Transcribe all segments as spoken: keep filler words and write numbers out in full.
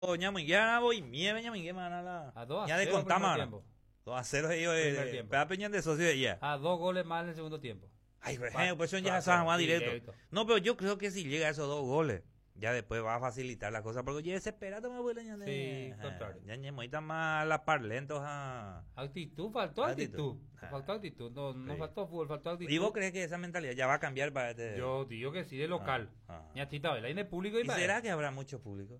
Ña muy ya voy, mieve ña muy ya la. A dos a Ya de cero el primer contama. tiempo. dos a cero ellos Primer eh, tiempo. pega Peña de socio de ella. A dos goles más en el segundo tiempo. Ay, güey, Pa- pues son pa- ya San Juan directo. directo. No, pero yo creo que si llega a esos dos goles, ya después va a facilitar la cosa porque ya desesperado me vuelve ña. Sí, contrario. Ya ña muy tan más la par lentos a. Actitud, faltó Actitud. actitud. Ah. Faltó actitud. No, no Sí. faltó fútbol, faltó actitud. ¿Y vos crees que esa mentalidad ya va a cambiar para este? Yo digo que sí, de local. Ah, ah. Ñatita, ¿verdad? Y en el público y, ¿Y para será él. que habrá mucho público?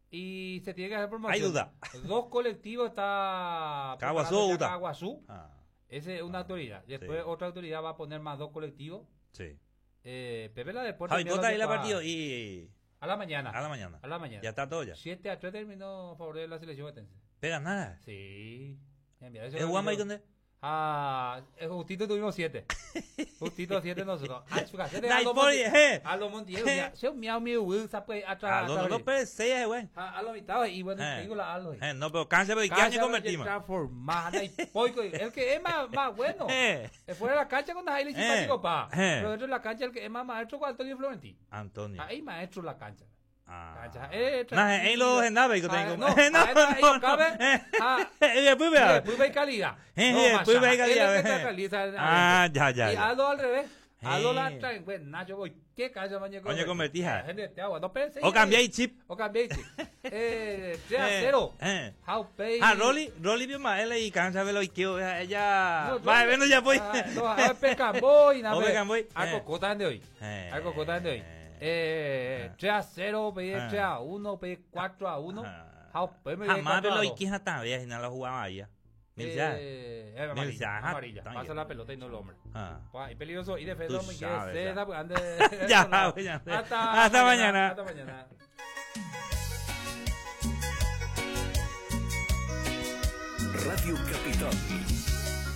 Y se tiene que hacer promoción. Hay duda. Dos colectivos está. Caguazú, preparando ya Uta. Caguazú. Ah, Esa es una Ah, autoridad. Después sí. otra autoridad va a poner más dos colectivos. sí. Eh, Pepe la Deporte. Javi, envió ¿tú estás ahí los la de- partido? Y A la mañana. a la mañana. A la mañana. Ya está todo ya. siete a tres terminó a favor de la selección guatense. Pega nada. Sí. Mira, eso ¿Es lo Guamba y dijo- dónde? Ah, eh, justito tuvimos siete. Justito siete nosotros. Ah, su casa de Dai, Aldo por Monti- eh. Aldo Montiel, ya, se miau miau, güey, sabe, atrás, Ah, no, atrás, no, pero seis, güey. a lo mitad, y bueno, Eh. te digo la Aldo. Eh, no, pero cáncer, pero ¿qué año convertimos? Transformada y poico, el que es más, más bueno. Eh, Fuera de la cancha con Jaile simpático, pa. Eh. Pero dentro de la cancha el que es más maestro con Antonio Florentino. Antonio. Ahí maestro la cancha. Ah. Cancha. Eh, Nah, ahí lo en nave que Ah, tengo. no, Eh, no, ahí no, ahí no, no cabe. eh. Ah. Eh, después Y vea. después ve calidad. Eh, No, después Masha, ve calidad, él es que eh. está calidad, Ah, adentro. ya, ya, Y ya. Aldo al revés. Aldo Eh. la trae, bueno, Nacho, voy, ¿qué cancha mañana? Coño, convertija. Gente, te agua, no pensé. O cambiáis chip. O cambié chip. Eh, tres a Eh, cero. eh. How pay. Ah, Rolly, Rolly vio más él y cansa verlo y que ella. No, Va, yo- bueno, ya voy. Ah, no, a Pecamboy, nada O más. Pecamboy, A eh. Cocotán de hoy. Eh. A Cocotán de hoy. Eh, tres a cero, pedí Ah. tres a uno, pedí cuatro a uno. Ah. How pay, me Jamás cuatro a verlo y dos. que esa todavía si no lo jugaba allá. Milza. Eh, eh, Milza, amarilla, ajá, amarilla. está Pasa bien. la pelota y no el hombre. Ah. Pa, Y peligroso. Y defensa Tú muy que sabes, se ya. da, ande- Ya, pues, ya. Hasta, Hasta mañana. Hasta mañana. Radio Capitán.